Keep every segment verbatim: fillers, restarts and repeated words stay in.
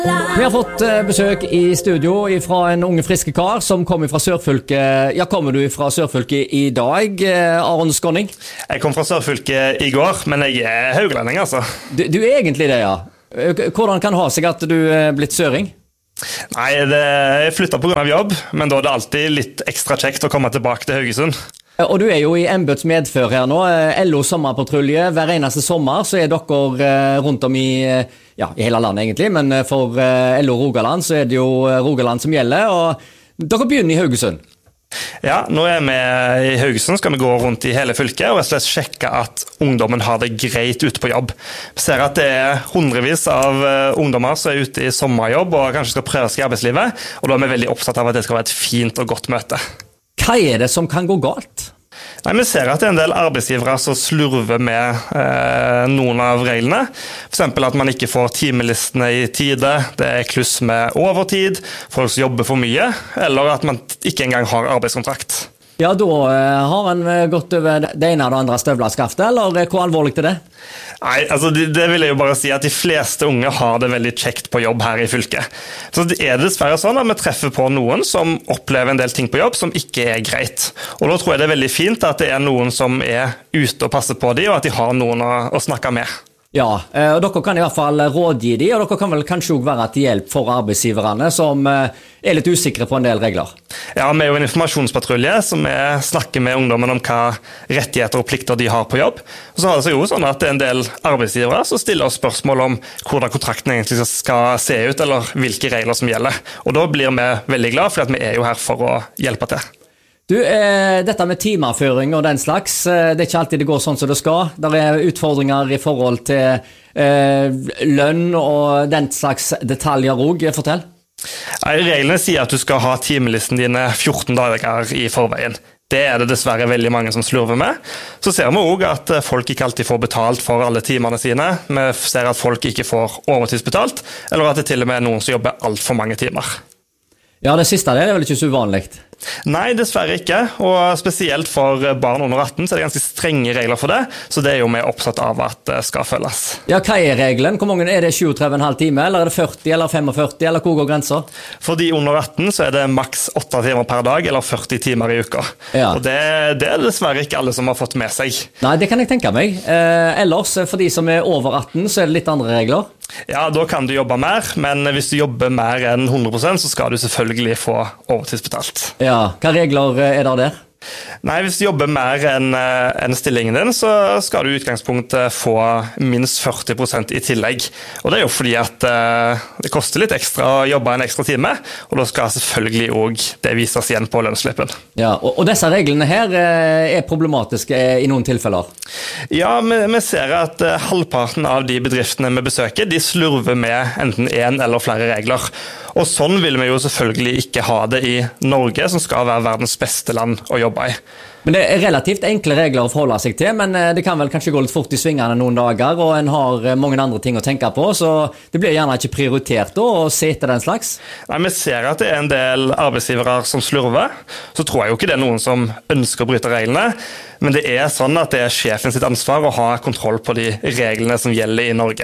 Vi har fått eh, besøk i studio fra en unge friske kar som kommer fra Sørfylket. Ja, kommer du fra Sørfylket i dag, eh, Aron Skåning? Jeg kom fra Sørfylket i går, men jeg er haugalending, altså. Du, du er egentlig det, ja. Hvordan kan det ha seg at du er blitt søring? Nei, det, jeg flyttet på grunn av jobb, men da er det alltid litt ekstra kjekt å komme tilbake til Haugesund. Og du er jo i embets medfør her nå. L O Sommerpatrulje. Hver eneste sommer så er dere rundt om i, ja, i hele landet egentlig, men for L O Rogaland så er det jo Rogaland som gjelder, og dere begynner i Haugesund. Ja, nå er vi i Haugesund, skal vi gå rundt i hele fylket og rett og slett sjekke at ungdommen har det greit ute på jobb. Vi ser at det er hundrevis av ungdommer som er ute i sommerjobb og kanskje skal prøve seg i arbeidslivet, og da er vi veldig opptatt av at det skal være et fint og godt møte. Hva er det som kan gå galt? Nei, Vi ser at det er en del arbeidsgivere som slurver med eh, noen av reglene. For eksempel at man ikke får timelistene i tide, det er kluss med overtid, folk som jobber for mye, eller at man ikke engang har arbeidskontrakt. Ja, da eh, har han gått over det ene og det andre støvlaskaftet, eller hvor alvorlig er det? Nei, altså det, det vil jeg jo bare si at de fleste unge har det veldig kjekt på jobb her i fylket. Så det er dessverre sånn at vi treffer på noen som opplever en del ting på jobb som ikke er greit. Og da tror jeg det er veldig fint at det er noen som er ute og passer på dem, og at de har noen å, å snakke med. Ja, og dere kan i hvert fall rådgi dem, og dere kan vel kanskje også være til hjelp for arbeidsgiverne som er litt usikre på en del regler. Ja, vi er jo en informasjonspatrulje som er, snakker med ungdommen om hva rettigheter og plikter de har på jobb. Og så har det seg jo sånn at det er en del arbeidsgivere som stiller oss spørsmål om hvordan kontrakten egentlig skal se ut, eller hvilke regler som gjelder. Og da blir vi veldig glad, for vi er jo her for å hjelpe til. Du, eh, dette med timeføring og den slags, eh, det er ikke alltid det går sånn som det skal. Det er utfordringer i forhold til eh, lønn og den slags detaljer også. Fortell. Reglene sier at du skal ha timelisten dine fjorten dager i forveien. Det er det dessverre veldig mange som slurver med. Så ser vi også at folk ikke alltid får betalt for alle timene sine. Vi ser at folk ikke får overtidsbetalt, eller at det til og med er noen som jobber alt for mange timer. Ja, det siste det er vel ikke så uvanlig? Nei, dessverre ikke, og spesielt for barn under atten så er det ganske strenge regler for det, så det er jo vi oppsatt av at det skal følges. Ja, hva er regelen? Hvor mange er det? tjuetre komma fem time, eller er det førti, eller femogførti, eller hvor går grenser? For de under atten så er det maks åtte timer per dag, eller førti timer i uka. Ja. Og det, det er dessverre ikke alle som har fått med seg. Nei, det kan jeg tenke meg. Eh, ellers, for de som er over atten, så er det litt andre regler. Ja, da kan du jobbe mer, men hvis du jobber mer enn hundre prosent, så skal du selvfølgelig få overtidsbetalt. Ja, hva regler er det der? Nei, hvis du jobber mer enn en stillingen din, så skal du i utgangspunktet få minst førti prosent i tillegg. Og det er jo fordi at uh, det koster litt ekstra å jobbe en ekstra time, og da skal selvfølgelig også det vises igjen på lønnsslippen. Ja, og, og disse reglene her uh, er problematiske i noen tilfeller? Ja, vi, vi ser at uh, halvparten av de bedriftene vi besøker, de slurver med enten en eller flere regler. Og sånn vil vi jo selvfølgelig ikke ha det i Norge, som skal være verdens beste land å jobbe i. Men det er relativt enkle regler å forholde seg til, men det kan vel kanskje gå litt fort i svingene noen dager, og en har mange andre ting å tenke på, så det blir gjerne ikke prioritert da, å se etter den slags. Nei, vi ser at det er en del arbeidsgivere som slurver, så tror jeg jo ikke det er noen som ønsker å bryte reglene, men det er sånn at det er sjefen sitt ansvar å ha kontroll på de reglene som gjelder i Norge.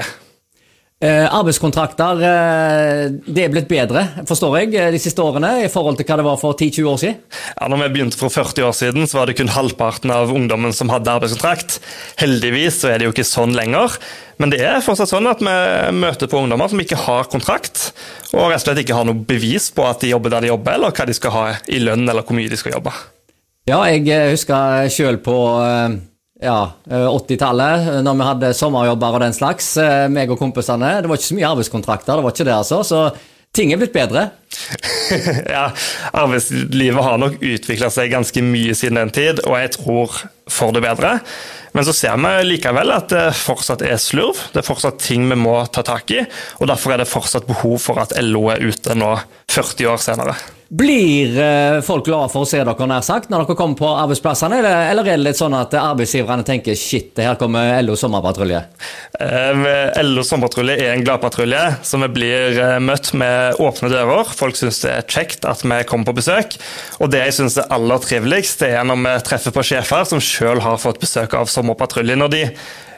Eh, arbeidskontrakter, eh, det er blitt bedre, forstår jeg, de siste årene, i forhold til hva det var for ti til tjue år siden? Ja, når vi begynte for førti år siden, så var det kun halvparten av ungdommen som hadde arbeidskontrakt. Heldigvis så er det jo ikke sånn lenger, men det er fortsatt sånn at vi møter på ungdommer som ikke har kontrakt, og rett og slett ikke har noe bevis på at de jobber der de jobber, eller hva de skal ha i lønn, eller hvor mye de skal jobbe. Ja, jeg husker selv på... Eh Ja, åttitallet, når vi hadde sommerjobber og den slags, meg og kompisene, det var ikke så mye arbeidskontrakter, det var ikke det altså, så ting er blitt bedre. Ja, arbeidslivet har nok utviklet seg ganske mye siden den tid, og jeg tror for det bedre. Men så ser vi likevel at det fortsatt er slurv, det er fortsatt ting vi må ta tak i, og derfor er det fortsatt behov for at L O er ute nå førti år senere. Blir folk glad for å se dere nær sagt når dere kommer på arbeidsplassene, eller er det litt sånn at arbeidsgiverne tenker shit, her kommer L O Sommerpatrulje? L O Sommerpatrulje er en gladpatrulje, så vi blir møtt med åpne dører. Folk synes det er kjekt at vi kommer på besøk, og det jeg synes er aller triveligst, det er når vi treffer på sjefer som selv har fått besøk av Sommerpatrulje, når de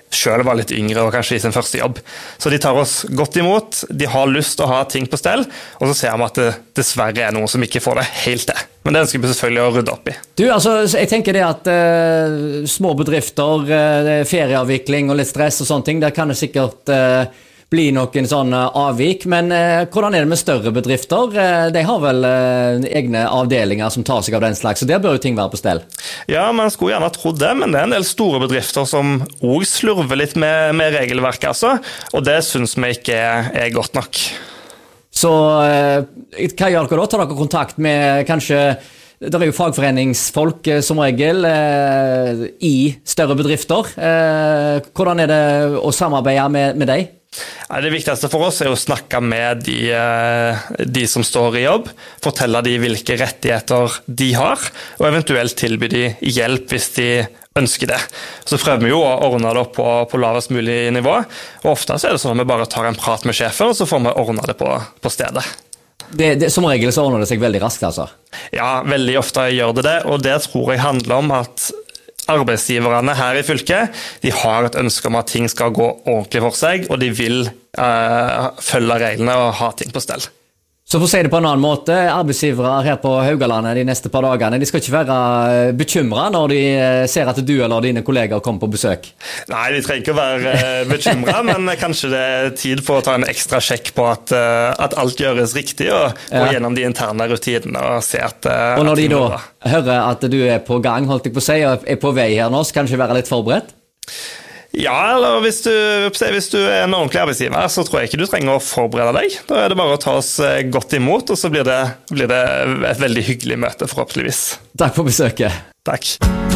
selv var litt yngre og kanskje i sin første jobb. Så de tar oss godt imot, de har lyst til å ha ting på stell, og så ser vi at det dessverre er noen som ikke får det helt til. Men det ønsker vi selvfølgelig å rydde opp i. Du, altså, jeg tenker det at uh, små bedrifter, uh, ferieavvikling og litt stress og sånne ting, der kan det sikkert uh, bli noen sånne avvik, men uh, hvordan er det med større bedrifter? Uh, de har vel uh, egne avdelinger som tar seg av den slags, så der bør jo ting være på stell. Ja, man skulle gjerne trodd det, men det er en del store bedrifter som også slurver litt med, med regelverket, altså, og det synes vi ikke er, er godt nok. Så uh, hva gjør dere da? Tar dere kontakt med kanskje, det er jo fagforeningsfolk uh, som regel uh, i større bedrifter. Uh, hvordan er det å samarbeide med, med deg? Det viktigste for oss er å snakke med de, de som står i jobb, fortelle de hvilke rettigheter de har, og eventuelt tilby de hjelp hvis de ønsker det. Så prøver vi jo å ordne det opp på, på lavest mulig nivå, og ofte så er det sånn at vi bare tar en prat med sjefen, og så får vi ordne det på, på stedet. Det, det, som regel så ordner det seg veldig raskt, altså? Ja, veldig ofte gjør det det, og det tror jeg handler om at arbeidsgiverne her i fylket, de har et ønske om at ting skal gå ordentlig for seg, og de vil uh, følge reglene og ha ting på stell. Så for å si det på en annen måte, arbeidsgivere her på Haugalandet de neste par dagene, de skal ikke være bekymret når de ser at du eller dine kolleger kommer på besøk? Nei, de trenger ikke å være bekymret, men kanskje det er tid for å ta en ekstra sjekk på at, at alt gjøres riktig, og gå ja. gjennom de interne rutinene og se at... Og når at de da hører at du er på gang, holdt jeg på å si, og er på vei her nå, så kan du ikke være litt forberedt? Ja, eller hvis du, hvis du er en ordentlig arbeidsgiver, så tror jeg ikke du trenger å forberede deg. Da er det bare å ta oss godt imot, og så blir det, blir det et veldig hyggelig møte, forhåpentligvis. Takk for besøket. Takk.